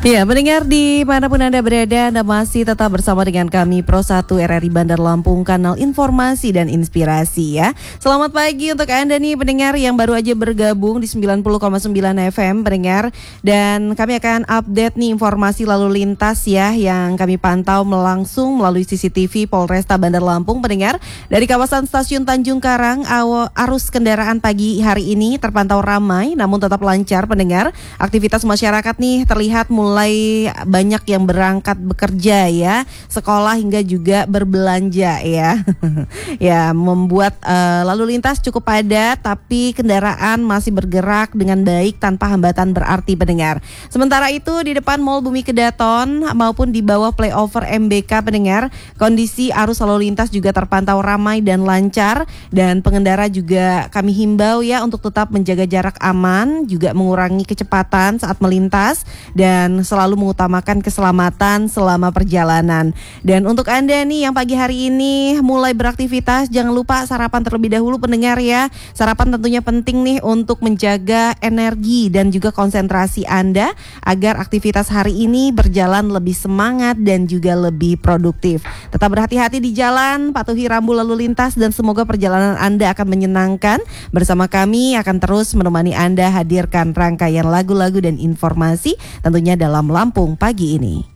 Ya, pendengar dimanapun Anda berada, Anda masih tetap bersama dengan kami Pro 1 RRI Bandar Lampung, kanal informasi dan inspirasi ya. Selamat pagi untuk Anda nih pendengar yang baru aja bergabung di 90,9 FM pendengar. Dan kami akan update nih informasi lalu lintas ya yang kami pantau langsung melalui CCTV Polresta Bandar Lampung pendengar. Dari kawasan Stasiun Tanjung Karang, arus kendaraan pagi hari ini terpantau ramai namun tetap lancar pendengar. Aktivitas masyarakat nih terlihat mulai banyak yang berangkat bekerja ya, sekolah hingga juga berbelanja ya. Ya, membuat lalu lintas cukup padat tapi kendaraan masih bergerak dengan baik tanpa hambatan berarti pendengar. Sementara itu di depan Mall Bumi Kedaton maupun di bawah flyover MBK pendengar, kondisi arus lalu lintas juga terpantau ramai dan lancar, dan pengendara juga kami himbau ya untuk tetap menjaga jarak aman, juga mengurangi kecepatan saat melintas dan selalu mengutamakan keselamatan selama perjalanan. Dan untuk Anda nih yang pagi hari ini mulai beraktivitas, jangan lupa sarapan terlebih dahulu pendengar ya. Sarapan tentunya penting nih untuk menjaga energi dan juga konsentrasi Anda agar aktivitas hari ini berjalan lebih semangat dan juga lebih produktif. Tetap berhati-hati di jalan, patuhi rambu lalu lintas dan semoga perjalanan Anda akan menyenangkan. Bersama kami akan terus menemani Anda hadirkan rangkaian lagu-lagu dan informasi tentunya dalam Lampung pagi ini.